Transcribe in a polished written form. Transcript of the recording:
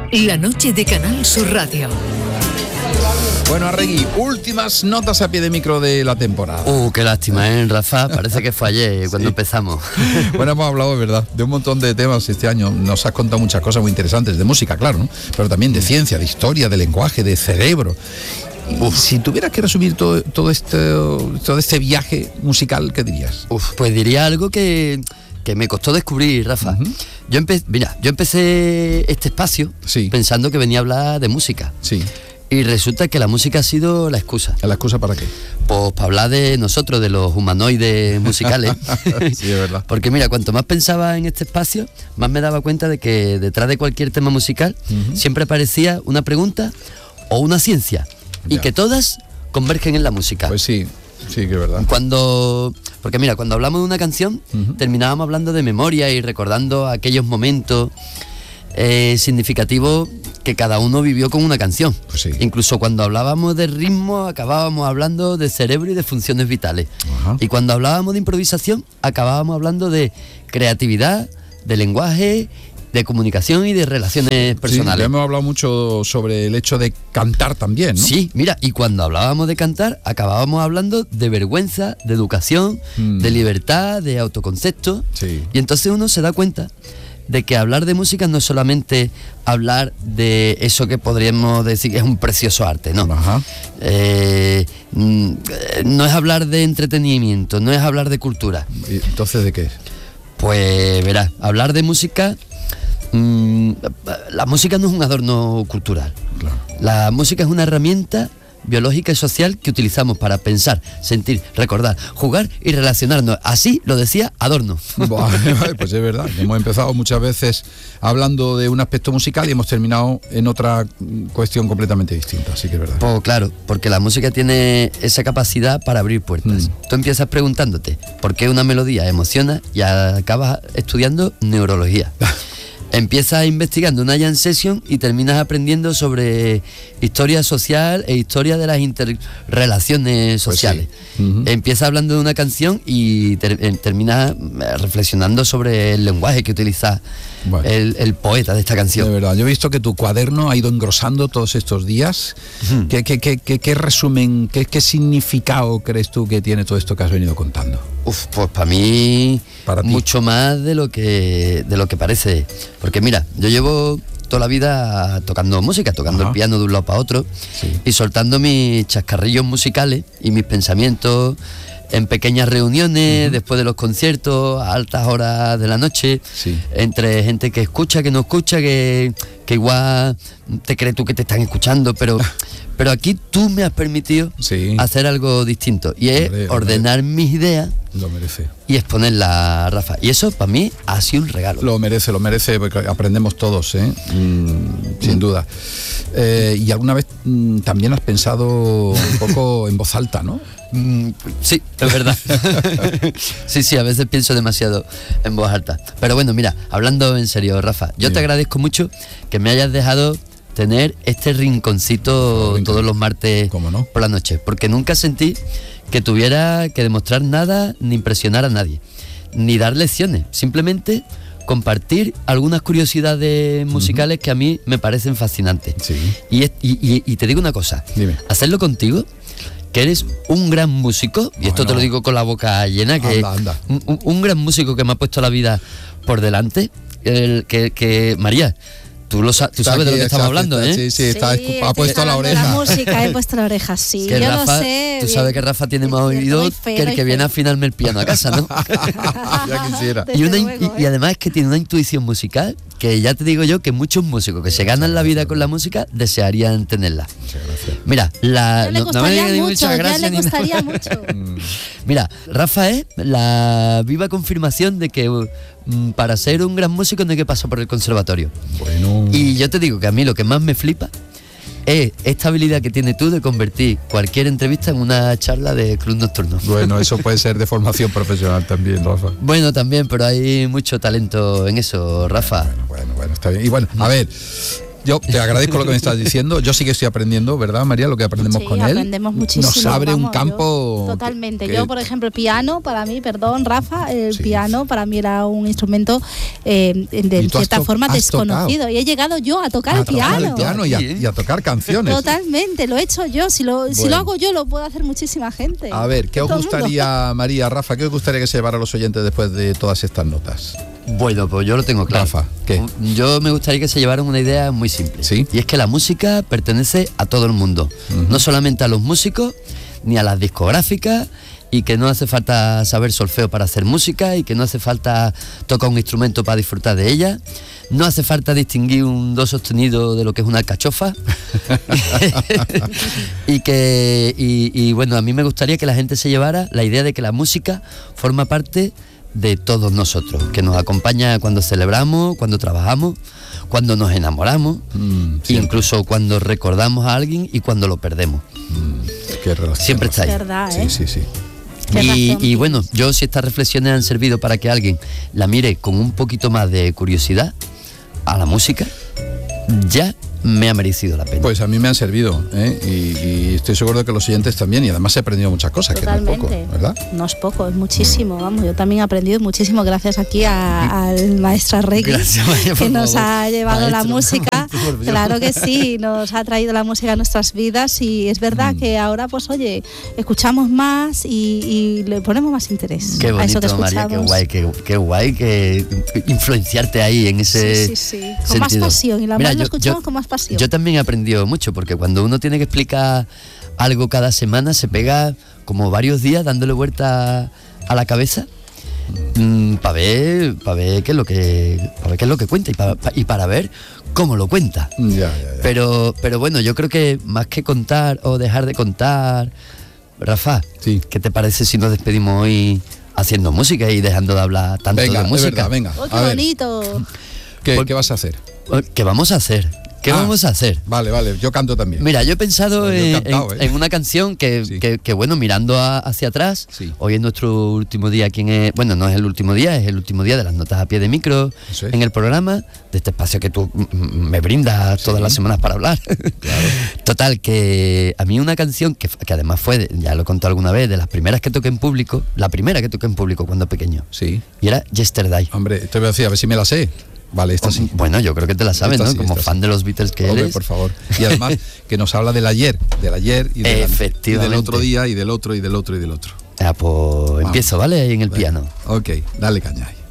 La noche de Canal Sur Radio. Bueno, Arregui, últimas notas a pie de micro de la temporada. Qué lástima, Rafa? Parece que fue ayer cuando empezamos. Bueno, hemos hablado, ¿verdad?, de un montón de temas este año. Nos has contado muchas cosas muy interesantes, de música, claro, ¿no? Pero también de ciencia, de historia, de lenguaje, de cerebro. Si tuvieras que resumir todo este viaje musical, ¿qué dirías? Pues diría algo que me costó descubrir, Rafa. Uh-huh. Yo empecé este espacio pensando que venía a hablar de música. Sí. Y resulta que la música ha sido la excusa. ¿La excusa para qué? Pues para hablar de nosotros, de los humanoides musicales. Sí, es verdad. Porque mira, cuanto más pensaba en este espacio, más me daba cuenta de que detrás de cualquier tema musical siempre aparecía una pregunta o una ciencia. Y que todas convergen en la música. Pues sí, que es verdad. Porque mira, cuando hablamos de una canción, terminábamos hablando de memoria y recordando aquellos momentos significativos que cada uno vivió con una canción. Pues sí. Incluso cuando hablábamos de ritmo, acabábamos hablando de cerebro y de funciones vitales. Ajá. Y cuando hablábamos de improvisación, acabábamos hablando de creatividad, de lenguaje, de comunicación y de relaciones personales. Sí, hemos hablado mucho sobre el hecho de cantar también, ¿no? Sí, mira, y cuando hablábamos de cantar, acabábamos hablando de vergüenza, de educación, de libertad, de autoconcepto. Sí. Y entonces uno se da cuenta de que hablar de música no es solamente hablar de eso que podríamos decir que es un precioso arte, no. Ajá. No es hablar de entretenimiento, no es hablar de cultura. ¿Y entonces de qué es? Pues verás, hablar de música, la música no es un adorno cultural. Claro. La música es una herramienta biológica y social que utilizamos para pensar, sentir, recordar, jugar y relacionarnos. Así lo decía Adorno. Pues es verdad, hemos empezado muchas veces hablando de un aspecto musical y hemos terminado en otra cuestión completamente distinta, así que es verdad. Pues claro, porque la música tiene esa capacidad para abrir puertas. Tú empiezas preguntándote por qué una melodía emociona y acabas estudiando neurología. Empiezas investigando una jam session y terminas aprendiendo sobre historia social e historia de las interrelaciones sociales. Pues sí. Empiezas hablando de una canción y terminas reflexionando sobre el lenguaje que utiliza el poeta de esta canción. De verdad, yo he visto que tu cuaderno ha ido engrosando todos estos días. ¿Qué resumen, qué significado crees tú que tiene todo esto que has venido contando? Pues para mí mucho más de lo que parece. Porque mira, yo llevo toda la vida tocando música, tocando el piano de un lado para otro, y soltando mis chascarrillos musicales y mis pensamientos en pequeñas reuniones, después de los conciertos, a altas horas de la noche, entre gente que escucha, que no escucha, que igual te crees tú que te están escuchando, pero aquí tú me has permitido hacer algo distinto, y es ordenar mis ideas. Lo merece. Y exponerla, Rafa. Y eso para mí ha sido un regalo. Lo merece, porque aprendemos todos, sin duda. Y alguna vez también has pensado un poco en voz alta, ¿no? Sí, es verdad. Sí, a veces pienso demasiado en voz alta. Pero bueno, mira, hablando en serio, Rafa, yo te agradezco mucho que me hayas dejado tener este rinconcito todos los martes por la noche, porque nunca sentí que tuviera que demostrar nada ni impresionar a nadie, ni dar lecciones, simplemente compartir algunas curiosidades musicales que a mí me parecen fascinantes. Y te digo una cosa, dime. Hacerlo contigo, que eres un gran músico, y esto te lo digo con la boca llena, que anda. Un gran músico que me ha puesto la vida por delante, que María, tú sabes de lo que estamos hablando, ¿eh? Sí, ha puesto la oreja. La música, he puesto la oreja, sí. Que yo Rafa, lo sé. Tú sabes que Rafa tiene más oído que el que viene a afinarme el piano a casa, ¿no? Ya quisiera. Y además es que tiene una intuición musical que ya te digo yo que muchos músicos que se ganan la vida con la música desearían tenerla. Muchas gracias. Mira, le gustaría mucho. Mira, Rafa es la viva confirmación de que para ser un gran músico no hay que pasar por el conservatorio. Bueno. Y yo te digo que a mí lo que más me flipa es esta habilidad que tienes tú de convertir cualquier entrevista en una charla de club nocturno. Bueno, eso puede ser de formación profesional también, Rafa. Bueno, también, pero hay mucho talento en eso, Rafa. Bueno, está bien. Y bueno, a ver, Yo te agradezco lo que me estás diciendo. Yo sí que estoy aprendiendo, ¿verdad, María? Lo que aprendemos con él. Aprendemos muchísimo. Nos abre un campo. Totalmente. Yo, por ejemplo, el piano, para mí, perdón, Rafa, el piano para mí era un instrumento de cierta forma desconocido. Y he llegado yo a tocar el piano. Y a tocar canciones. Totalmente, lo he hecho yo. Si lo hago yo, lo puede hacer muchísima gente. A ver, ¿qué os gustaría, María, Rafa, qué os gustaría que se llevara a los oyentes después de todas estas notas? Bueno, pues yo lo tengo claro. Rafa, ¿qué? Yo me gustaría que se llevaran una idea muy simple. ¿Sí? Y es que la música pertenece a todo el mundo. No solamente a los músicos, ni a las discográficas, y que no hace falta saber solfeo para hacer música, y que no hace falta tocar un instrumento para disfrutar de ella. No hace falta distinguir un do sostenido de lo que es una alcachofa. y bueno, a mí me gustaría que la gente se llevara la idea de que la música forma parte de todos nosotros, que nos acompaña cuando celebramos, cuando trabajamos, cuando nos enamoramos, incluso cuando recordamos a alguien y cuando lo perdemos. Qué relación. Siempre está ahí. Verdad, ¿eh? Sí. Y bueno, yo si estas reflexiones han servido para que alguien la mire con un poquito más de curiosidad a la música, ya me ha merecido la pena. Pues a mí me han servido, y estoy seguro de que los oyentes también, y además he aprendido muchas cosas. Totalmente. Que no es poco, ¿verdad? No es poco, es muchísimo, vamos. Yo también he aprendido muchísimo gracias aquí al maestro Arregui, que nos ha llevado la música. Claro que sí, nos ha traído la música a nuestras vidas, y es verdad que ahora, pues oye, escuchamos más y le ponemos más interés. Qué bonito, a eso que María, qué guay que influenciarte ahí en ese sentido. Con más pasión, y la más lo escuchamos con más pasión. Yo también he aprendido mucho, porque cuando uno tiene que explicar algo cada semana, se pega como varios días dándole vuelta a la cabeza para ver qué es lo que cuenta y para ver cómo lo cuenta. Ya. Pero bueno, yo creo que más que contar o dejar de contar, Rafa, ¿qué te parece si nos despedimos hoy haciendo música y dejando de hablar tanto de música? Verdad, venga. ¡Oh, qué bonito! ¿Qué vas a hacer? ¿Qué vamos a hacer? Vamos a hacer? Vale, yo canto también. Mira, yo he pensado en una canción que bueno, mirando hacia atrás, hoy es nuestro último día aquí bueno, no es el último día, es el último día de las notas a pie de micro en el programa, de este espacio que tú me brindas todas las semanas para hablar. Claro. Total, que a mí una canción que además fue, ya lo he contado alguna vez, de las primeras que toqué en público, la primera que toqué en público cuando pequeño. Sí. Y era Yesterday. Hombre, te voy a decir, a ver si me la sé. Vale, esta sí. Bueno, yo creo que te la sabes, ¿no? Como fan de los Beatles que eres. Por favor. Y además que nos habla del ayer y del otro día y del otro y del otro y del otro. Pues empiezo, ¿vale? Ahí en el piano. Ok, dale caña ahí.